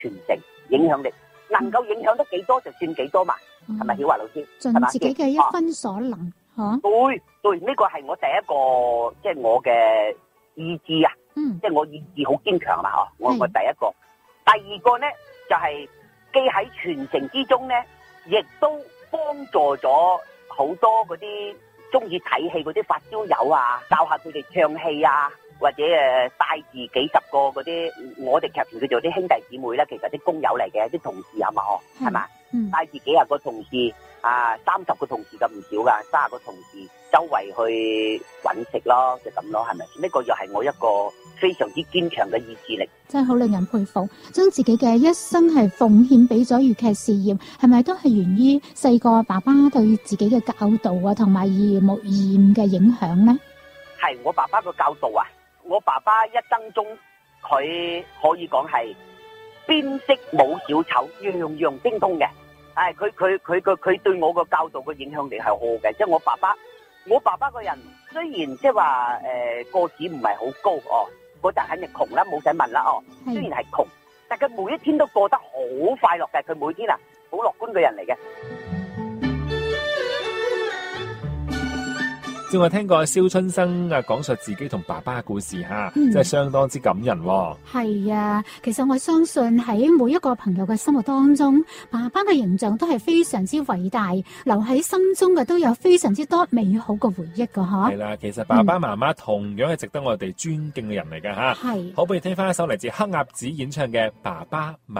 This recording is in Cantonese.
傳承影響力，能夠影響得幾多就算幾多嘛，係咪曉華老師？ 盡自己嘅一分所能， 對，呢個係我第一個，即係我嘅意志啊，即係我意志好堅強嘛，我第一個。第二個咧就係既喺傳承之中咧，亦都幫助咗好多嗰啲中意睇戲嗰啲發燒友啊，教下佢哋唱戲啊，或者帶住幾十個嗰啲我哋劇團叫做啲兄弟姊妹啦，其實啲工友嚟嘅，啲同事係嘛，係嘛，帶住幾廿個同事啊，30個同事咁唔少噶，30個同事周圍去揾食咯，就咁咯，係咪？呢個又係我一個非常之堅強嘅意志力， 真係好令人佩服。將自己嘅一生係奉獻俾咗粵劇事業，係咪都係源於細個爸爸對自己嘅教導啊，同埋耳目染嘅影響呢？ 係我爸爸個教導啊！我爸爸一生中，佢可以講係邊識冇小丑，樣樣精通嘅。佢對我個教導嘅影響力係好嘅。即係我爸爸個人雖然即係話個子唔係好高哦，嗰陣肯定窮啦，冇使問啦哦。雖然係窮，但佢每一天都過得好快樂嘅。佢每天啊好樂觀嘅人嚟嘅。 正話聽過蕭春生講述自己同爸爸嘅故事吓，真係相當之感人。 係啊，其實我相信喺每一個朋友嘅心目當中，爸爸嘅形象都係非常之偉大，留喺心中嘅都有非常之多美好嘅回憶噶吓。 係啦，其實爸爸媽媽同樣係值得我哋尊敬嘅人嚟㗎吓。係，好，不如聽翻一首嚟自黑鴨子演唱嘅《爸爸媽媽》。